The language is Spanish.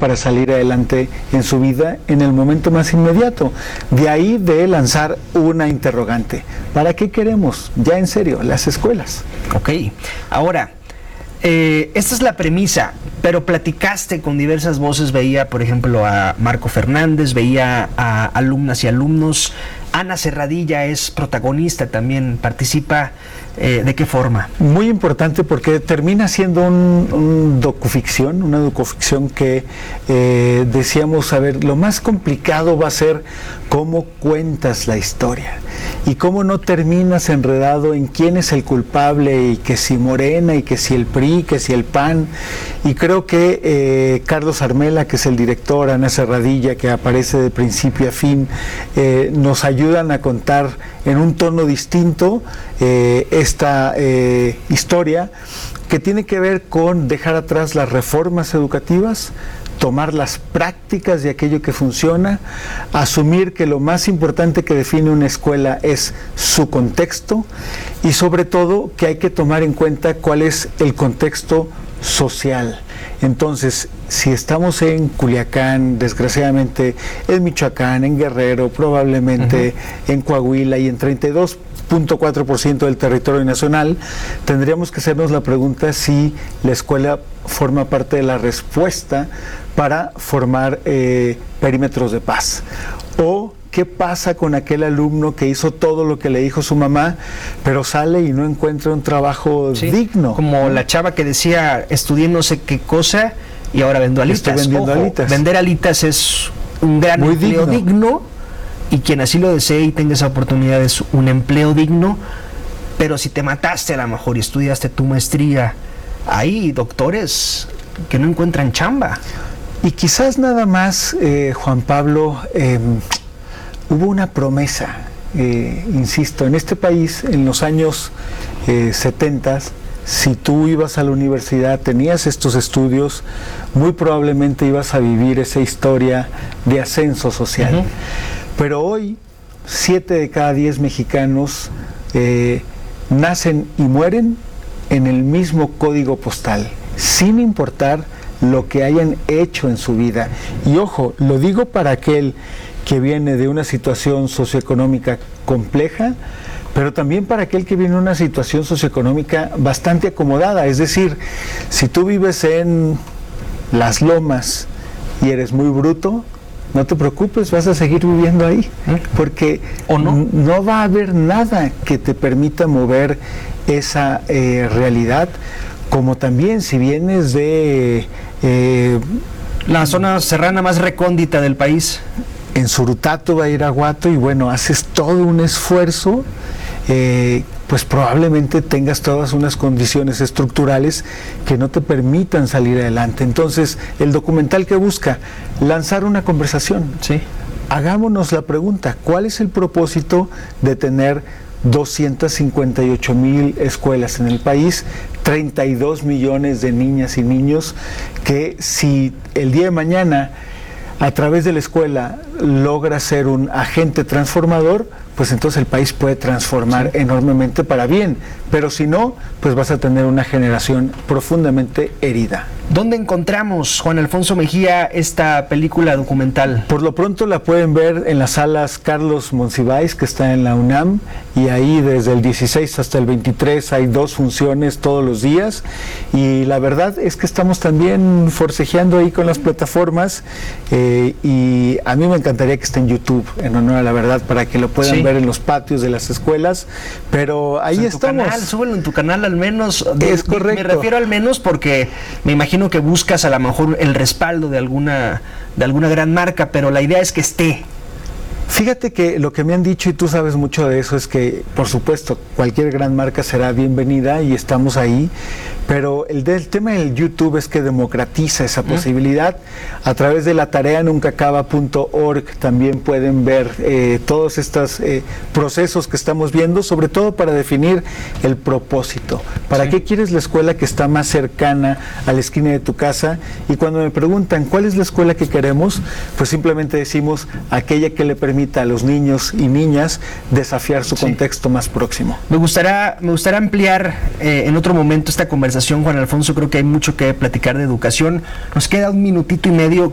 para salir adelante en su vida en el momento más inmediato. De ahí de lanzar una interrogante. ¿Para qué queremos, ya en serio, las escuelas? Ok, ahora, esta es la premisa, pero platicaste con diversas voces, veía por ejemplo a Marco Fernández, veía a alumnas y alumnos, Ana Serradilla es protagonista también, participa, ¿de qué forma? Muy importante porque termina siendo una docuficción que decíamos, a ver, lo más complicado va a ser cómo cuentas la historia y cómo no terminas enredado en quién es el culpable y que si Morena y que si el PRI, que si el PAN. Y creo que Carlos Armela, que es el director, Ana Serradilla, que aparece de principio a fin, nos ayudan a contar en un tono distinto esta historia que tiene que ver con dejar atrás las reformas educativas, tomar las prácticas de aquello que funciona, asumir que lo más importante que define una escuela es su contexto y sobre todo que hay que tomar en cuenta cuál es el contexto social. Entonces, si estamos en Culiacán, desgraciadamente en Michoacán, en Guerrero, probablemente en Coahuila y en 32.4% del territorio nacional, tendríamos que hacernos la pregunta si la escuela forma parte de la respuesta para formar perímetros de paz. O ¿qué pasa con aquel alumno que hizo todo lo que le dijo su mamá, pero sale y no encuentra un trabajo digno? Como la chava que decía, estudié no sé qué cosa y ahora vendo alitas. Estoy vendiendo alitas. Vender alitas es un gran empleo digno y quien así lo desee y tenga esa oportunidad es un empleo digno, pero si te mataste a lo mejor y estudiaste tu maestría, hay doctores que no encuentran chamba. Y quizás nada más, Juan Pablo, hubo una promesa, insisto, en este país en los años 70, si tú ibas a la universidad, tenías estos estudios, muy probablemente ibas a vivir esa historia de ascenso social. Pero hoy, 7 de cada 10 mexicanos nacen y mueren en el mismo código postal, sin importar lo que hayan hecho en su vida. Y ojo, lo digo para aquel que viene de una situación socioeconómica compleja, pero también para aquel que viene de una situación socioeconómica bastante acomodada. Es decir, si tú vives en Las Lomas y eres muy bruto, no te preocupes, vas a seguir viviendo ahí, porque no va a haber nada que te permita mover esa realidad, como también si vienes de la zona serrana más recóndita del país, en Surutato, Badiraguato, y bueno, haces todo un esfuerzo, pues probablemente tengas todas unas condiciones estructurales que no te permitan salir adelante. Entonces, el documental que busca lanzar una conversación. Sí. Hagámonos la pregunta, ¿cuál es el propósito de tener 258,000 escuelas en el país, 32 millones de niñas y niños, que si el día de mañana a través de la escuela logra ser un agente transformador, pues entonces el país puede transformar enormemente para bien, pero si no, pues vas a tener una generación profundamente herida. ¿Dónde encontramos, Juan Alfonso Mejía, esta película documental? Por lo pronto la pueden ver en las salas Carlos Monsiváis, que está en la UNAM, y ahí desde el 16 hasta el 23 hay 2 funciones todos los días, y la verdad es que estamos también forcejeando ahí con las plataformas, y a mí me encantaría que esté en YouTube, en honor a la verdad, para que lo puedan ver en los patios de las escuelas, pero ahí en estamos. Tu canal, súbelo en tu canal al menos. Es correcto. Me refiero al menos porque me imagino que buscas a lo mejor el respaldo de alguna gran marca, pero la idea es que esté. Fíjate que lo que me han dicho, y tú sabes mucho de eso, es que, por supuesto, cualquier gran marca será bienvenida y estamos ahí, pero el tema del YouTube es que democratiza esa posibilidad. A través de la tareanuncacaba.org también pueden ver todos estos procesos que estamos viendo, sobre todo para definir el propósito. ¿Para qué quieres la escuela que está más cercana a la esquina de tu casa? Y cuando me preguntan cuál es la escuela que queremos, pues simplemente decimos aquella que le permita a los niños y niñas desafiar su contexto más próximo. Me gustaría ampliar en otro momento esta conversación, Juan Alfonso. Creo que hay mucho que platicar de educación. Nos queda 1 minutito y medio.